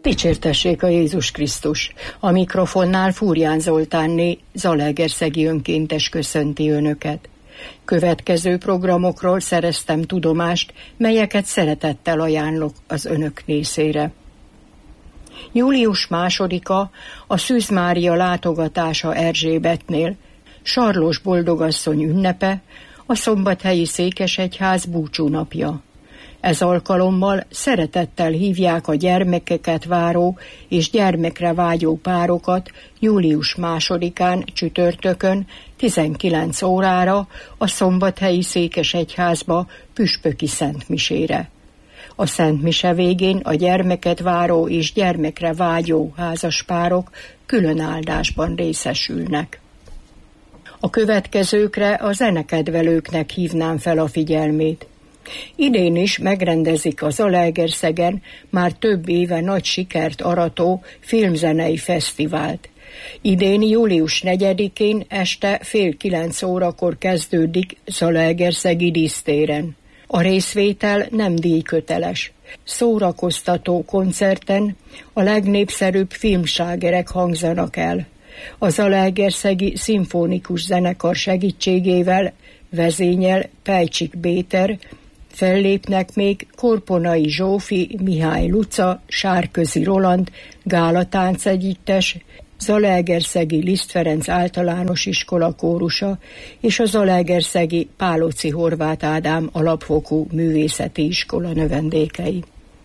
Dicsértessék a Jézus Krisztus! A mikrofonnál Fúrján Zoltánné, zalaegerszegi önkéntes köszönti önöket. Következő programokról szereztem tudomást, melyeket szeretettel ajánlok az önök részére. Július 2-a a Szűz Mária látogatása Erzsébetnél, Sarlós boldogasszony ünnepe, a Szombathelyi Székesegyház búcsúnapja. Ez alkalommal szeretettel hívják a gyermekeket váró és gyermekre vágyó párokat július 2-án csütörtökön 19 órára a Szombathelyi Székesegyházba püspöki szentmisére. A szentmise végén a gyermeket váró és gyermekre vágyó házaspárok külön áldásban részesülnek. A következőkre a zenekedvelőknek hívnám fel a figyelmét. Idén is megrendezik a Zalaegerszegen már több éve nagy sikert arató filmzenei fesztivált. Idén július 4-én este 8:30 kezdődik Zalaegerszegi dísztéren. A részvétel nem díjköteles. Szórakoztató koncerten a legnépszerűbb filmslágerek hangzanak el. A Zalaegerszegi Szimfonikus Zenekar segítségével vezényel Pejcsik Péter, fellépnek még Korponai Zsófi, Mihály Luca, Sárközi Roland, Gála táncegyüttes, Zalaegerszegi Liszt Ferenc általános iskola kórusa és a Zalaegerszegi Pálóczy Horváth Ádám alapfokú művészeti iskola növendékei.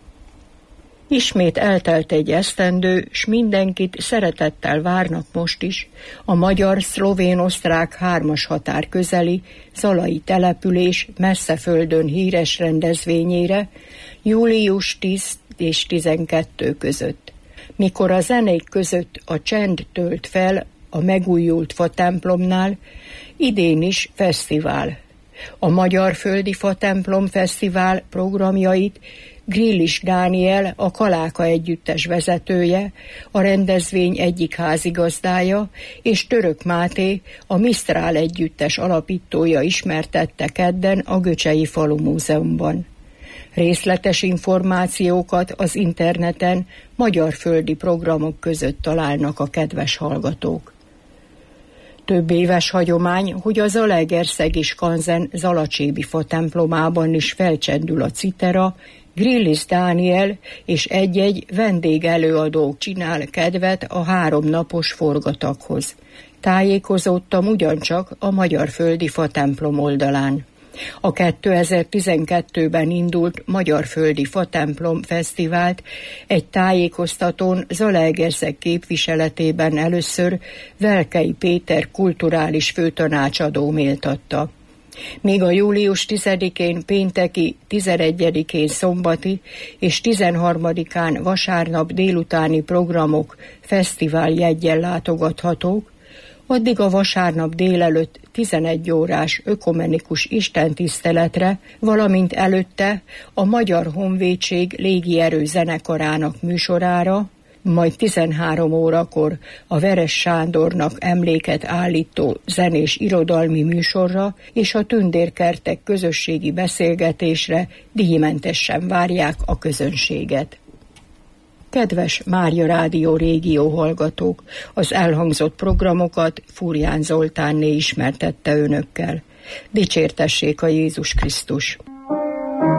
Ismét eltelt egy esztendő, s mindenkit szeretettel várnak most is a magyar-szlovén-osztrák 3-as határ közeli zalai település messze földön híres rendezvényére július 10 és 12 között. Mikor a zenék között a csend tölt fel a megújult fatemplomnál, idén is fesztivál. A Magyar Földi Fatemplom Fesztivál programjait Grillis Dániel, a Kaláka együttes vezetője, a rendezvény egyik házigazdája, és Török Máté, a Misztrál együttes alapítója ismertette kedden a Göcsei Falu Múzeumban. Részletes információkat az interneten magyarföldi programok között találnak a kedves hallgatók. Több éves hagyomány, hogy a Zalaegerszegi Skanzen Zalacsébi fatemplomában is felcsendül a citera, Grillis Dániel és egy-egy vendégelőadó csinál kedvet a 3 napos forgataghoz. Tájékozódtam ugyancsak a Magyarföldi Fatemplom oldalán. A 2012-ben indult Magyarföldi Fatemplom Fesztivált egy tájékoztatón Zalaegerszeg képviseletében először Velkei Péter kulturális főtanácsadó méltatta. Míg a július 10-én pénteki, 11-én szombati és 13-án vasárnap délutáni programok fesztiváljeggyel látogathatók, addig a vasárnap délelőtt 11 órás ökumenikus istentiszteletre, valamint előtte a Magyar Honvédség légierő zenekarának műsorára, majd 13 órakor a Veres Sándornak emléket állító zenés irodalmi műsorra és a Tündérkertek közösségi beszélgetésre díjmentesen várják a közönséget. Kedves Mária Rádió régió hallgatók, az elhangzott programokat Fúrján Zoltánné ismertette önökkel. Dicsértessék a Jézus Krisztus!